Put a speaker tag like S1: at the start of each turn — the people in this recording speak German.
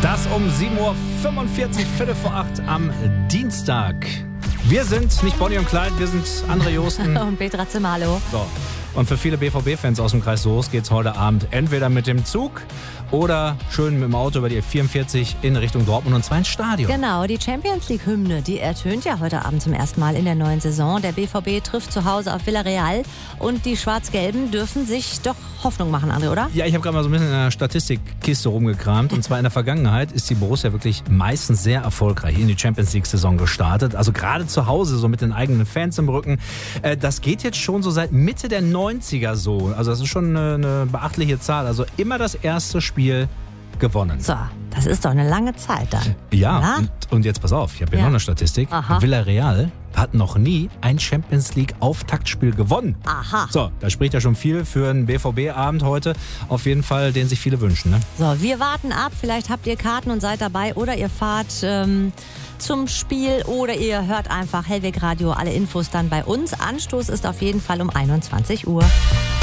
S1: Das um 7.45 Uhr, Viertel vor 8 am Dienstag. Wir sind nicht Bonnie und Clyde, wir sind André Josten
S2: und Petra Zimalo.
S1: So. Und für viele BVB-Fans aus dem Kreis Soest geht's heute Abend entweder mit dem Zug oder schön mit dem Auto über die E44 in Richtung Dortmund und zwar ins Stadion.
S2: Genau, die Champions League-Hymne, die ertönt ja heute Abend zum ersten Mal in der neuen Saison. Der BVB trifft zu Hause auf Villarreal und die Schwarz-Gelben dürfen sich doch Hoffnung machen, André, oder?
S1: Ja, ich habe gerade mal so ein bisschen in der Statistikkiste rumgekramt und zwar in der Vergangenheit ist die Borussia wirklich meistens sehr erfolgreich in die Champions League-Saison gestartet. Also gerade zu Hause, so mit den eigenen Fans im Rücken. Das geht jetzt schon so seit Mitte der 90er so. Also das ist schon eine beachtliche Zahl. Also immer das erste Spiel gewonnen.
S2: So, das ist doch eine lange Zeit dann.
S1: Ja, und jetzt pass auf, ich habe hier noch eine Statistik.
S2: Aha.
S1: Villarreal hat noch nie ein Champions League Auftaktspiel gewonnen.
S2: Aha.
S1: So, da spricht ja schon viel für einen BVB-Abend heute. Auf jeden Fall, den sich viele wünschen. Ne?
S2: So, wir warten ab. Vielleicht habt ihr Karten und seid dabei oder ihr fahrt zum Spiel oder ihr hört einfach Hellweg Radio. Alle Infos dann bei uns. Anstoß ist auf jeden Fall um 21 Uhr.